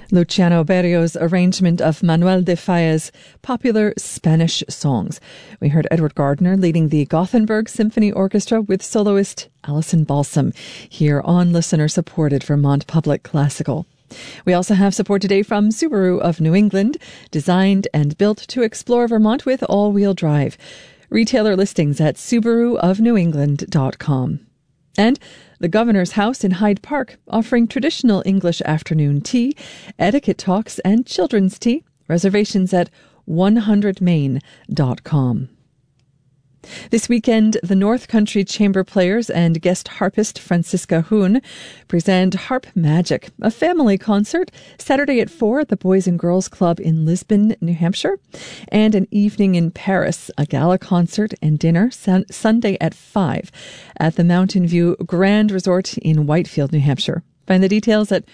Luciano Berrio's arrangement of Manuel de Falla's popular Spanish songs. We heard Edward Gardner leading the Gothenburg Symphony Orchestra with soloist Alison Balsam here on listener-supported Vermont Public Classical. We also have support today from Subaru of New England, designed and built to explore Vermont with all-wheel drive. Retailer listings at subaruofnewengland.com. And the Governor's House in Hyde Park, offering traditional English afternoon tea, etiquette talks, and children's tea. Reservations at 100main.com. This weekend, the North Country Chamber Players and guest harpist Francisca Hoon present Harp Magic, a family concert, Saturday at 4 at the Boys and Girls Club in Lisbon, New Hampshire, and an evening in Paris, a gala concert and dinner, Sunday at 5 at the Mountain View Grand Resort in Whitefield, New Hampshire. Find the details at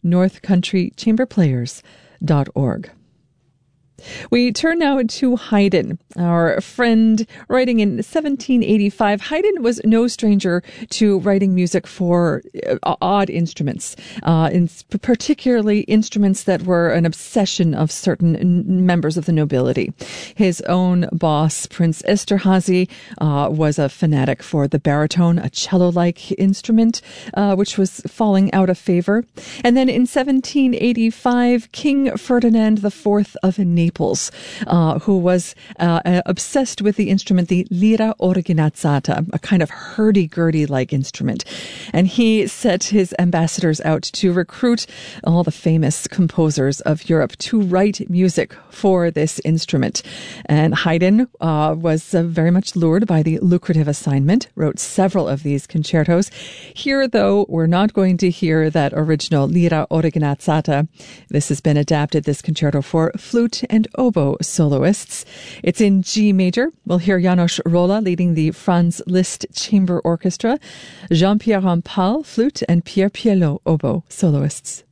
northcountrychamberplayers.org. We turn now to Haydn, our friend writing in 1785. Haydn was no stranger to writing music for odd instruments, particularly instruments that were an obsession of certain members of the nobility. His own boss, Prince Esterhazy, was a fanatic for the baritone, a cello-like instrument, which was falling out of favor. And then in 1785, King Ferdinand IV of Naples, who was obsessed with the instrument, the lira ordinazzata, a kind of hurdy-gurdy-like instrument. And he set his ambassadors out to recruit all the famous composers of Europe to write music for this instrument. And Haydn was very much lured by the lucrative assignment, wrote several of these concertos. Here, though, we're not going to hear that original lira ordinazzata. This has been adapted, this concerto, for flute and oboe soloists. It's in G major. We'll hear János Róla leading the Franz Liszt Chamber Orchestra, Jean-Pierre Rampal, flute, and Pierre Pielot, oboe soloists.